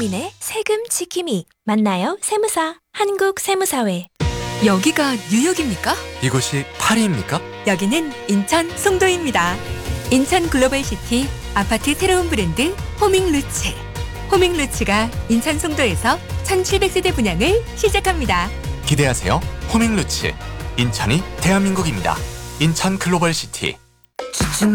국민의 세금 지킴이. 만나요 세무사. 한국세무사회. 여기가 뉴욕입니까? 이곳이 파리입니까? 여기는 인천 송도입니다. 인천 글로벌시티 아파트 새로운 브랜드 호밍루츠. 호밍루츠가 인천 송도에서 1700세대 분양을 시작합니다. 기대하세요. 호밍루츠. 인천이 대한민국입니다. 인천 글로벌시티.